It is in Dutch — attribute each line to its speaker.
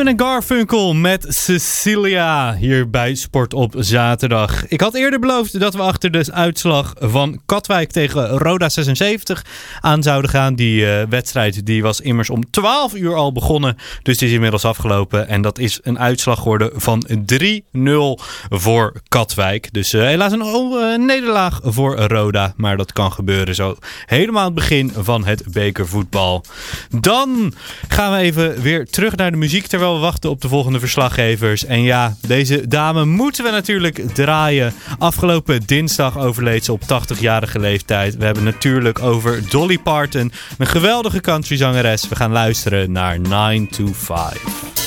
Speaker 1: Simon & Garfunkel met Cecilia hier bij Sport op zaterdag. Ik had eerder beloofd dat we achter de uitslag van Katwijk tegen Roda 76 aan zouden gaan. Die wedstrijd die was immers om 12 uur al begonnen, dus die is inmiddels afgelopen. En dat is een uitslag geworden van 3-0 voor Katwijk. Dus helaas een nederlaag voor Roda, maar dat kan gebeuren zo helemaal aan het begin van het bekervoetbal. Dan gaan we even weer terug naar de muziek terwijl we wachten op de volgende verslaggevers. En ja, deze dame moeten we natuurlijk draaien. Afgelopen dinsdag overleed ze op 80-jarige leeftijd. We hebben het natuurlijk over Dolly Parton, een geweldige countryzangeres. We gaan luisteren naar 9 to 5.